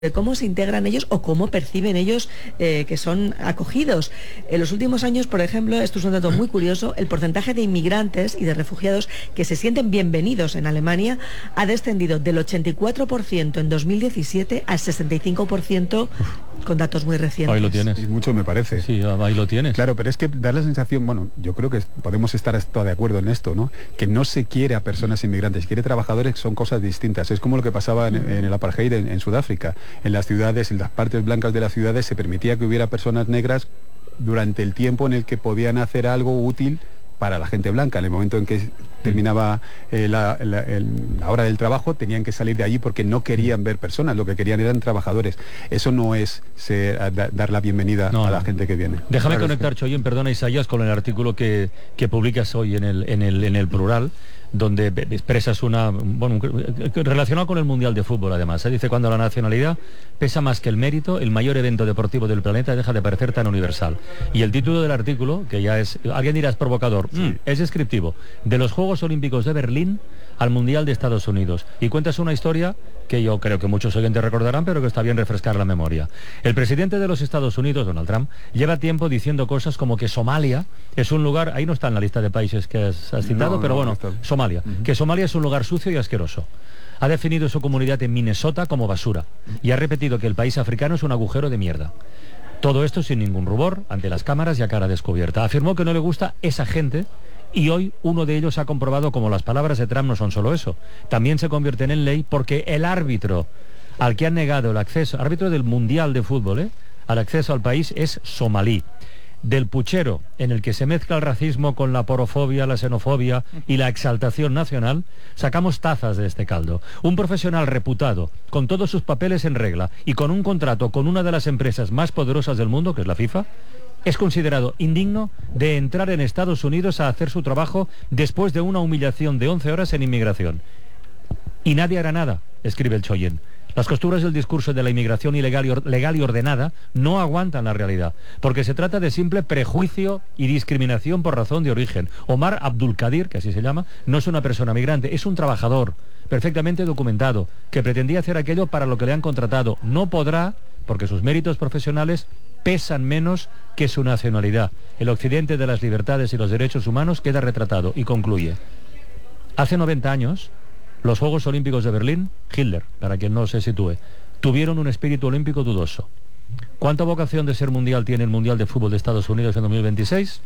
de cómo se integran ellos o cómo perciben ellos que son acogidos. En los últimos años, por ejemplo, esto es un dato muy curioso, el porcentaje de inmigrantes y de refugiados que se sienten bienvenidos en Alemania ha descendido del 84% en 2017 al 65% con datos muy recientes. Ahí lo tienes. Y mucho me parece. Sí, ahí lo tienes. Claro, pero es que da la sensación, bueno, yo creo que podemos estar hasta de acuerdo en esto, ¿no? Que no se quiere a personas inmigrantes, quiere trabajadores, son cosas distintas. Es como lo que pasaba en el apartheid en Sudáfrica. En las ciudades, en las partes blancas de las ciudades, se permitía que hubiera personas negras durante el tiempo en el que podían hacer algo útil para la gente blanca. En el momento en que terminaba la hora del trabajo, tenían que salir de allí porque no querían ver personas, lo que querían eran trabajadores. Eso no es dar la bienvenida a la gente que viene. Déjame conectar, Choyen, perdona, Isaías, con el artículo que publicas hoy en el Plural, donde expresas relacionado con el Mundial de Fútbol, además. Dice, cuando la nacionalidad pesa más que el mérito, el mayor evento deportivo del planeta deja de parecer tan universal. Y el título del artículo, que ya es, alguien dirá, es provocador, es descriptivo, de los Juegos Olímpicos de Berlín al Mundial de Estados Unidos. Y cuentas una historia que yo creo que muchos oyentes recordarán, pero que está bien refrescar la memoria. El presidente de los Estados Unidos, Donald Trump, lleva tiempo diciendo cosas como que Somalia es un lugar, ahí no está en la lista de países que has citado, pero bueno, Somalia, que Somalia es un lugar sucio y asqueroso. Ha definido su comunidad en Minnesota como basura y ha repetido que el país africano es un agujero de mierda. Todo esto sin ningún rubor, ante las cámaras y a cara descubierta. Afirmó que no le gusta esa gente. Y hoy uno de ellos ha comprobado como las palabras de Trump no son solo eso. También se convierten en ley porque el árbitro al que han negado el acceso, árbitro del Mundial de Fútbol, al acceso al país es somalí. Del puchero en el que se mezcla el racismo con la porofobia, la xenofobia y la exaltación nacional, sacamos tazas de este caldo. Un profesional reputado, con todos sus papeles en regla y con un contrato con una de las empresas más poderosas del mundo, que es la FIFA, es considerado indigno de entrar en Estados Unidos a hacer su trabajo después de una humillación de 11 horas en inmigración. Y nadie hará nada, escribe el Choyen. Las costuras del discurso de la inmigración ilegal legal y ordenada no aguantan la realidad, porque se trata de simple prejuicio y discriminación por razón de origen. Omar Abdulkadir, que así se llama, no es una persona migrante, es un trabajador perfectamente documentado, que pretendía hacer aquello para lo que le han contratado. No podrá, porque sus méritos profesionales pesan menos que su nacionalidad. El occidente de las libertades y los derechos humanos queda retratado y concluye. Hace 90 años, los Juegos Olímpicos de Berlín, Hitler, para quien no se sitúe, tuvieron un espíritu olímpico dudoso. ¿Cuánta vocación de ser mundial tiene el Mundial de Fútbol de Estados Unidos en 2026?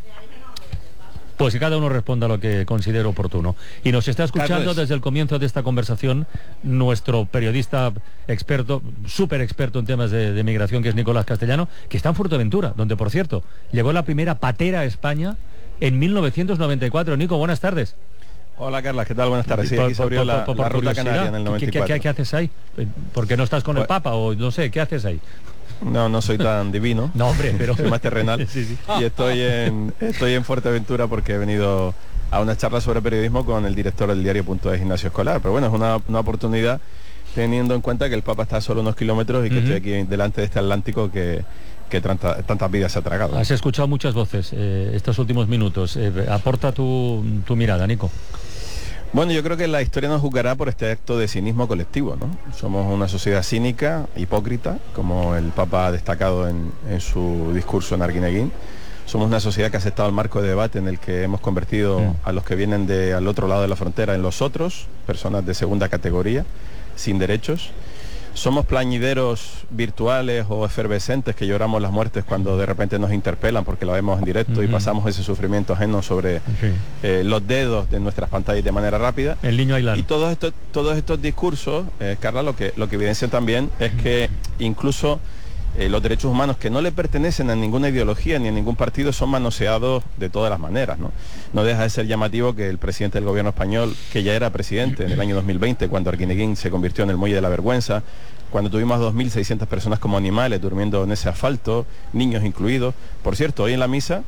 Pues que cada uno responda a lo que considere oportuno. Y nos está escuchando desde el comienzo de esta conversación nuestro periodista experto, súper experto en temas de migración, que es Nicolás Castellano, que está en Fuerteventura, donde, por cierto, llegó la primera patera a España en 1994. Nico, buenas tardes. Hola, Carlas, ¿qué tal? Buenas tardes. Sí, aquí se abrió la ruta canaria en el 94. ¿Qué haces ahí? ¿Por qué no estás con el Papa o no sé, qué haces ahí? No soy tan divino. No, hombre, pero soy más terrenal. Sí. Y estoy en Fuerteventura porque he venido a una charla sobre periodismo con el director del diario.es, Ignacio Escolar. Pero bueno, es una oportunidad, teniendo en cuenta que el Papa está a solo unos kilómetros y que estoy aquí delante de este Atlántico que tantas vidas se ha tragado. Has escuchado muchas voces estos últimos minutos. Aporta tu mirada, Nico. Bueno, yo creo que la historia nos juzgará por este acto de cinismo colectivo, ¿no? Somos una sociedad cínica, hipócrita, como el Papa ha destacado en su discurso en Arguineguín. Somos una sociedad que ha aceptado el marco de debate en el que hemos convertido a los que vienen al otro lado de la frontera en los otros, personas de segunda categoría, sin derechos. Somos plañideros virtuales o efervescentes que lloramos las muertes cuando de repente nos interpelan porque la vemos en directo y pasamos ese sufrimiento ajeno sobre los dedos de nuestras pantallas de manera rápida. El niño Ailán. Y todos estos discursos, Carla, lo que evidencian también es que incluso los derechos humanos que no le pertenecen a ninguna ideología ni a ningún partido son manoseados de todas las maneras, ¿no? No deja de ser llamativo que el presidente del gobierno español, que ya era presidente en el año 2020, cuando Arguineguín se convirtió en el muelle de la vergüenza, cuando tuvimos 2.600 personas como animales durmiendo en ese asfalto, niños incluidos. Por cierto, hoy en la misa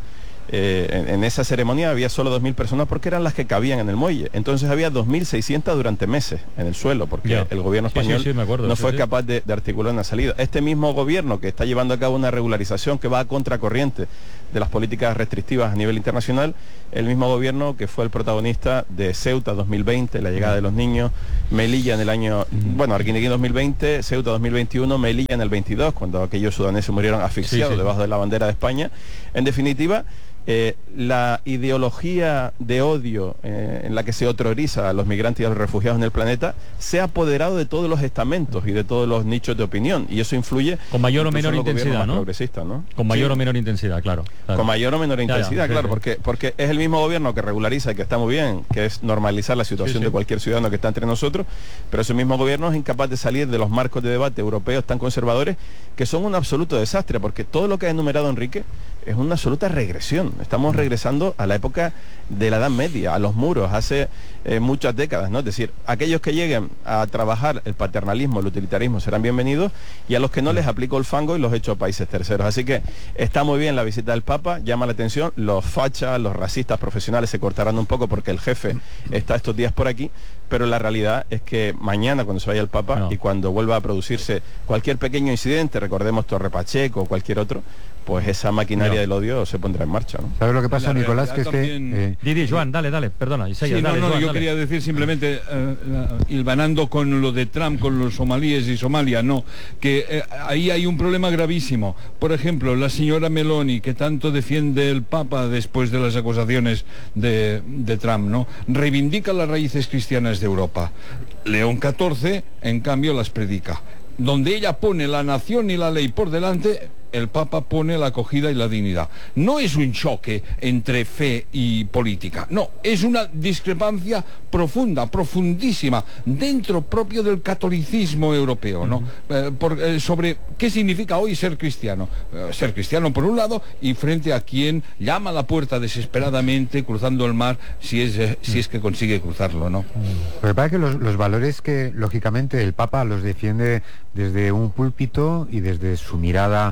en esa ceremonia había solo 2.000 personas porque eran las que cabían en el muelle. Entonces había 2.600 durante meses en el suelo, porque el gobierno español no fue capaz de articular una salida. Este mismo gobierno que está llevando a cabo una regularización que va a contracorriente de las políticas restrictivas a nivel internacional, el mismo gobierno que fue el protagonista de Ceuta 2020, la llegada de los niños, Melilla en el año, Arguineguín 2020, Ceuta 2021, Melilla en el 22, cuando aquellos sudaneses murieron asfixiados debajo de la bandera de España. En definitiva, la ideología de odio en la que se otroriza a los migrantes y a los refugiados en el planeta se ha apoderado de todos los estamentos y de todos los nichos de opinión, y eso influye con mayor o menor intensidad, ¿no? Con mayor o menor intensidad, claro. Con mayor o menor intensidad, claro, porque es el mismo gobierno que regulariza y que está muy bien, que es normalizar la situación de cualquier ciudadano que está entre nosotros, pero ese mismo gobierno es incapaz de salir de los marcos de debate europeos tan conservadores que son un absoluto desastre, porque todo lo que ha enumerado Enrique es una absoluta regresión. Estamos regresando a la época de la Edad Media, a los muros, hace muchas décadas, ¿no? Es decir, aquellos que lleguen a trabajar el paternalismo, el utilitarismo serán bienvenidos, y a los que no les aplico el fango y los echo a países terceros. Así que está muy bien la visita del Papa, llama la atención, los fachas, los racistas profesionales se cortarán un poco porque el jefe está estos días por aquí, pero la realidad es que mañana, cuando se vaya el Papa y cuando vuelva a producirse cualquier pequeño incidente, recordemos Torre Pacheco o cualquier otro, pues esa maquinaria del odio se pondrá en marcha, ¿no? ¿Sabes lo que pasa, Nicolás? Que Didi, Joan, dale, perdona. Isaías, yo quería decir simplemente, hilvanando con lo de Trump, con los somalíes y Somalia, que ahí hay un problema gravísimo. Por ejemplo, la señora Meloni, que tanto defiende el Papa después de las acusaciones de Trump, ¿no? Reivindica las raíces cristianas de Europa. León XIV, en cambio, las predica. Donde ella pone la nación y la ley por delante, el Papa pone la acogida y la dignidad. No es un choque entre fe y política, no, es una discrepancia profunda, profundísima, dentro propio del catolicismo europeo, ¿no? Sobre qué significa hoy ser cristiano. Ser cristiano por un lado, y frente a quien llama a la puerta desesperadamente, cruzando el mar, si es que consigue cruzarlo, ¿no? Lo que pasa es que los valores que, lógicamente, el Papa los defiende desde un púlpito y desde su mirada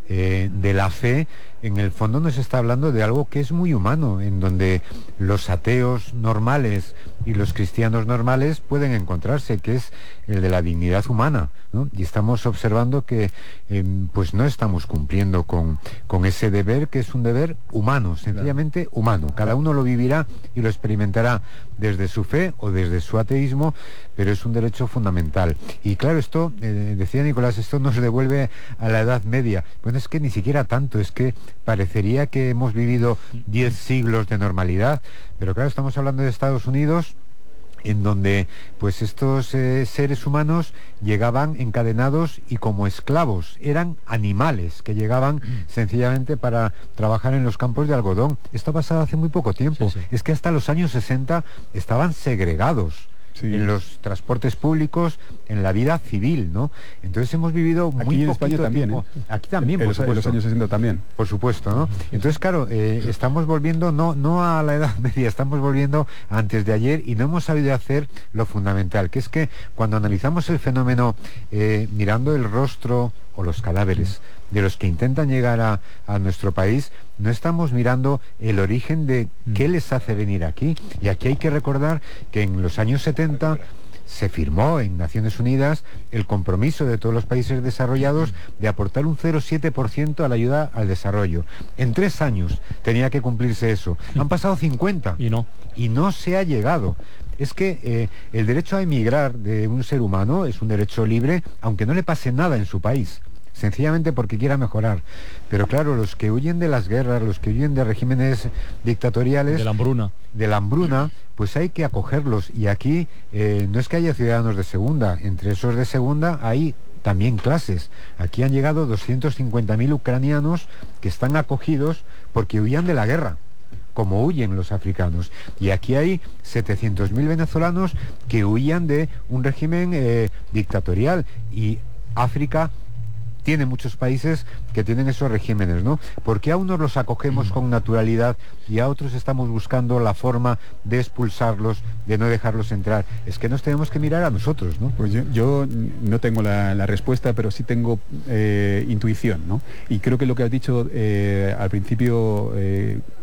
de la fe, en el fondo nos está hablando de algo que es muy humano, en donde los ateos normales y los cristianos normales pueden encontrarse, que es el de la dignidad humana, ¿no? Y estamos observando que pues no estamos cumpliendo con ese deber, que es un deber humano, sencillamente humano. Cada uno lo vivirá y lo experimentará desde su fe o desde su ateísmo, pero es un derecho fundamental. Y claro, esto, decía Nicolás, esto nos devuelve a la Edad Media. Bueno, es que ni siquiera tanto, es que parecería que hemos vivido 10 siglos de normalidad, pero claro, estamos hablando de Estados Unidos, en donde pues estos seres humanos llegaban encadenados y como esclavos, eran animales que llegaban sencillamente para trabajar en los campos de algodón. Esto ha pasado hace muy poco tiempo. Es que hasta los años 60 estaban segregados en los transportes públicos, en la vida civil, ¿no? Entonces hemos vivido muy poquito tiempo. Aquí también, por supuesto. En los años 60 también. Por supuesto, ¿no? Entonces, claro, estamos volviendo no a la Edad Media, estamos volviendo a antes de ayer, y no hemos sabido hacer lo fundamental, que es que cuando analizamos el fenómeno mirando el rostro o los cadáveres de los que intentan llegar a nuestro país, no estamos mirando el origen de qué les hace venir aquí. Y aquí hay que recordar que en los años 70 se firmó en Naciones Unidas el compromiso de todos los países desarrollados de aportar un 0,7% a la ayuda al desarrollo. En 3 años tenía que cumplirse eso. Han pasado 50 y no se ha llegado. Es que el derecho a emigrar de un ser humano es un derecho libre, aunque no le pase nada en su país, sencillamente porque quiera mejorar. Pero claro, los que huyen de las guerras, los que huyen de regímenes dictatoriales, de la hambruna, pues hay que acogerlos. Y aquí no es que haya ciudadanos de segunda, entre esos de segunda hay también clases. Aquí han llegado 250.000 ucranianos que están acogidos porque huían de la guerra, como huyen los africanos. Y aquí hay 700.000 venezolanos que huían de un régimen dictatorial. Y África tiene muchos países que tienen esos regímenes, ¿no? ¿Por qué a unos los acogemos con naturalidad y a otros estamos buscando la forma de expulsarlos, de no dejarlos entrar? Es que nos tenemos que mirar a nosotros, ¿no? Pues yo no tengo la respuesta, pero sí tengo intuición, ¿no? Y creo que lo que has dicho al principio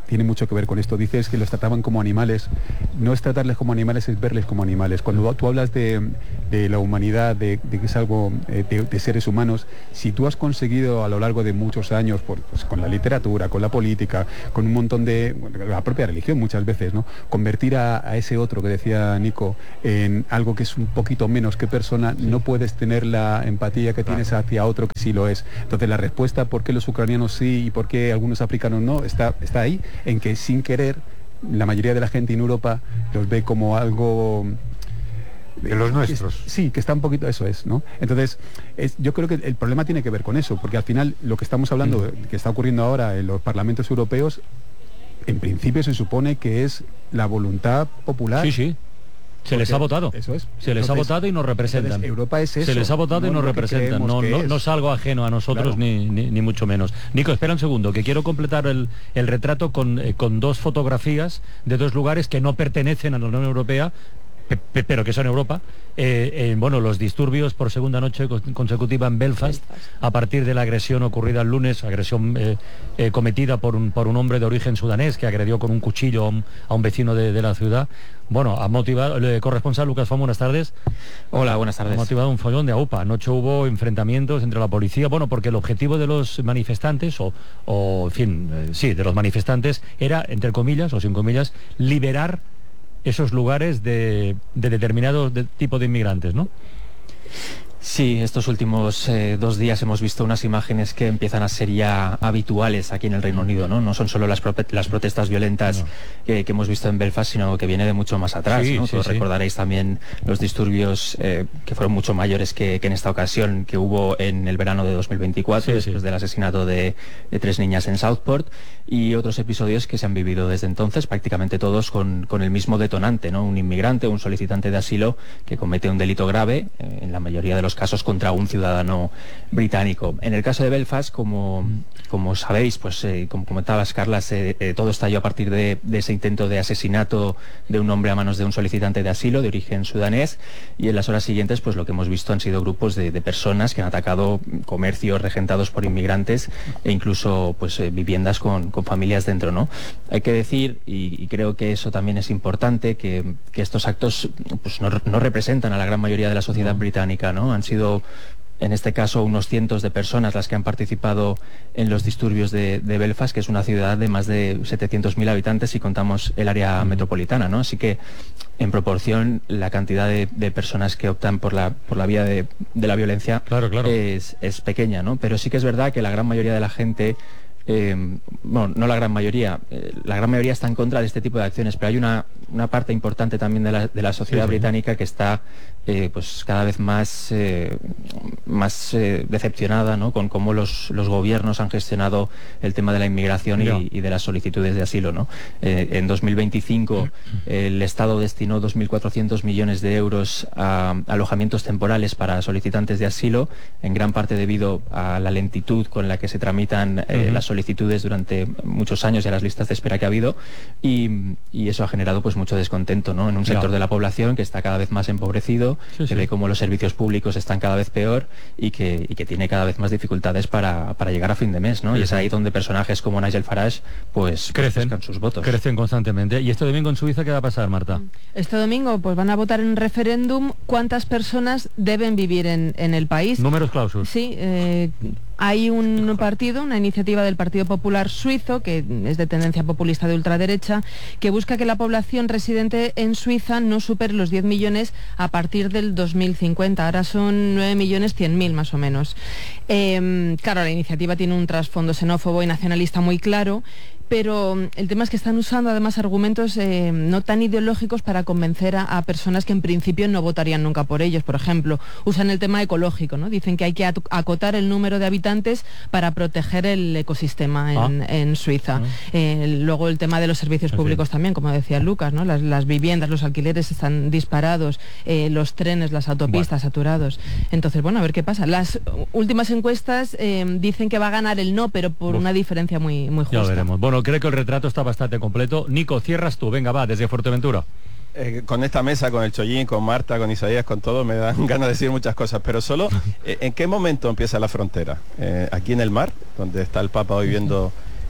tiene mucho que ver con esto. Dices que los trataban como animales. No es tratarles como animales, es verles como animales. Cuando tú hablas de la humanidad, de que es algo de seres humanos, si tú has conseguido a lo largo de muchos años, pues, con la literatura, con la política, con un montón de... la propia religión muchas veces, ¿no? Convertir a ese otro que decía Nico en algo que es un poquito menos que persona, no puedes tener la empatía que tienes hacia otro que sí lo es. Entonces la respuesta por qué los ucranianos sí y por qué algunos africanos no, está ahí, en que sin querer la mayoría de la gente en Europa los ve como algo... de los nuestros. Sí, que está un poquito, eso es, ¿no? Entonces, yo creo que el problema tiene que ver con eso, porque al final lo que estamos hablando, que está ocurriendo ahora en los parlamentos europeos, en principio se supone que es la voluntad popular. Sí. Se les ha votado. Eso es. Se les ha votado y nos representan. Europa es eso. Se les ha votado y nos representan. No es algo ajeno a nosotros, claro. ni mucho menos. Nico, espera un segundo, que quiero completar el retrato con dos fotografías de dos lugares que no pertenecen a la Unión Europea, pero que son Europa. Bueno, los disturbios por segunda noche consecutiva en Belfast, a partir de la agresión ocurrida el lunes, agresión cometida por un hombre de origen sudanés que agredió con un cuchillo a un vecino de la ciudad. Bueno, ha motivado, el corresponsal Lucas Famo, buenas tardes. Hola, buenas tardes. Ha motivado un follón de AUPA. Anoche hubo enfrentamientos entre la policía, bueno, porque el objetivo de los manifestantes, en fin, de los manifestantes, era, entre comillas o sin comillas, liberar esos lugares de determinado tipo de inmigrantes, ¿no? Sí, estos últimos 2 días hemos visto unas imágenes que empiezan a ser ya habituales aquí en el Reino Unido, ¿no? No son solo las protestas violentas que hemos visto en Belfast, sino que viene de mucho más atrás, ¿no? Todos recordaréis también los disturbios que fueron mucho mayores que en esta ocasión, que hubo en el verano de 2024, después del asesinato de 3 niñas en Southport, y otros episodios que se han vivido desde entonces, prácticamente todos con el mismo detonante, ¿no? Un inmigrante, un solicitante de asilo que comete un delito grave, en la mayoría de los casos contra un ciudadano británico. En el caso de Belfast, como sabéis, pues como comentabas, Carla, todo estalló a partir de ese intento de asesinato de un hombre a manos de un solicitante de asilo de origen sudanés, y en las horas siguientes pues lo que hemos visto han sido grupos de personas que han atacado comercios regentados por inmigrantes e incluso pues viviendas con familias dentro, ¿no? Hay que decir, y creo que eso también es importante, que estos actos pues no representan a la gran mayoría de la sociedad británica, ¿no? Han sido, en este caso, unos cientos de personas las que han participado en los disturbios de Belfast, que es una ciudad de más de 700.000 habitantes si contamos el área metropolitana, ¿no? Así que, en proporción, la cantidad de personas que optan por la vía de la violencia claro. es pequeña, ¿no? Pero sí que es verdad que la gran mayoría de la gente... bueno, no la gran mayoría está en contra de este tipo de acciones, pero hay una parte importante también de la sociedad británica que está pues cada vez más decepcionada, ¿no? Con cómo los gobiernos han gestionado el tema de la inmigración y de las solicitudes de asilo, ¿no? En 2025 el Estado destinó 2.400 millones de euros a alojamientos temporales para solicitantes de asilo, en gran parte debido a la lentitud con la que se tramitan las solicitudes durante muchos años y a las listas de espera que ha habido, y eso ha generado pues mucho descontento, ¿no? En un sector de la población que está cada vez más empobrecido, que ve cómo los servicios públicos están cada vez peor y que tiene cada vez más dificultades para llegar a fin de mes, ¿no? Y es ahí donde personajes como Nigel Farage pues buscan sus votos. Crecen constantemente. ¿Y este domingo en Suiza qué va a pasar, Marta? Este domingo pues van a votar en referéndum cuántas personas deben vivir en el país. Números clausus. Sí, hay un partido, una iniciativa del Partido Popular Suizo, que es de tendencia populista de ultraderecha, que busca que la población residente en Suiza no supere los 10 millones a partir del 2050. Ahora son 9.100.000 más o menos. Claro, la iniciativa tiene un trasfondo xenófobo y nacionalista muy claro, pero el tema es que están usando además argumentos no tan ideológicos para convencer a personas que en principio no votarían nunca por ellos. Por ejemplo, usan el tema ecológico, ¿no? Dicen que hay que acotar el número de habitantes para proteger el ecosistema en Suiza. Luego el tema de los servicios públicos también, como decía Lucas, ¿no? Las viviendas, los alquileres están disparados, los trenes, las autopistas saturados. Entonces, bueno, a ver qué pasa. Las últimas encuestas dicen que va a ganar el no, pero por una diferencia muy justa. Ya veremos. Bueno, creo que el retrato está bastante completo. Nico, cierras tú, venga, va, desde Fuerteventura. Con esta mesa, con el Chollín, con Marta, con Isaías, con todo, me dan ganas de decir muchas cosas, pero solo, ¿en qué momento empieza la frontera? ¿Aquí en el mar, donde está el Papa hoy viendo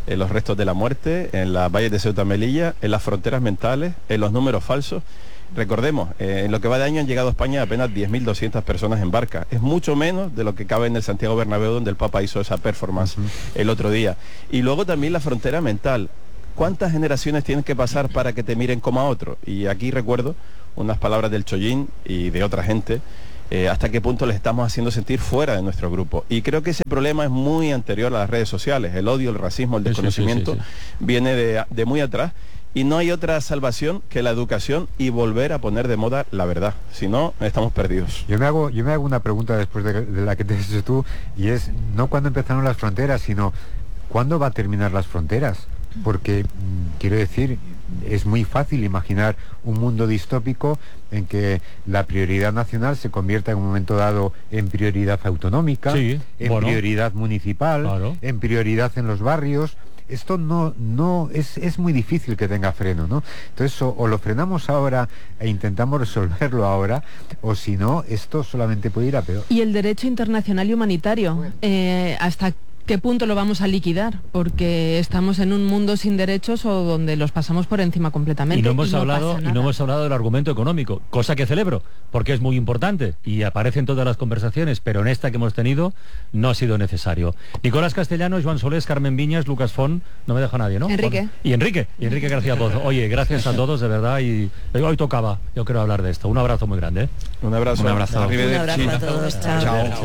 en los restos de la muerte, en las valles de Ceuta y Melilla, en las fronteras mentales, en los números falsos. Recordemos, en lo que va de año han llegado a España apenas 10.200 personas en barca. Es mucho menos de lo que cabe en el Santiago Bernabéu, donde el Papa hizo esa performance el otro día. Y luego también la frontera mental. ¿Cuántas generaciones tienen que pasar para que te miren como a otro? Y aquí recuerdo unas palabras del Chollín y de otra gente, hasta qué punto les estamos haciendo sentir fuera de nuestro grupo. Y creo que ese problema es muy anterior a las redes sociales. El odio, el racismo, el desconocimiento viene de muy atrás. Y no hay otra salvación que la educación y volver a poner de moda la verdad. Si no, estamos perdidos. Yo me hago una pregunta después de la que te has hecho tú, y es no cuándo empezaron las fronteras, sino cuándo va a terminar las fronteras. Porque, quiero decir, es muy fácil imaginar un mundo distópico en que la prioridad nacional se convierta en un momento dado en prioridad autonómica, prioridad municipal, en prioridad en los barrios. Esto no es muy difícil que tenga freno, ¿no? Entonces o lo frenamos ahora e intentamos resolverlo ahora, o si no, esto solamente puede ir a peor. Y el derecho internacional y humanitario, ¿hasta qué punto lo vamos a liquidar? Porque estamos en un mundo sin derechos o donde los pasamos por encima completamente. Y no hemos hablado del argumento económico, cosa que celebro, porque es muy importante y aparece en todas las conversaciones, pero en esta que hemos tenido no ha sido necesario. Nicolás Castellanos, Joan Solés, Carmen Viñas, Lucas Font, no me deja nadie, ¿no? Enrique García Pozo. Oye, gracias a todos, de verdad, y hoy tocaba, yo quiero hablar de esto. Un abrazo muy grande, ¿eh? Un abrazo. Un abrazo a todos. Chao.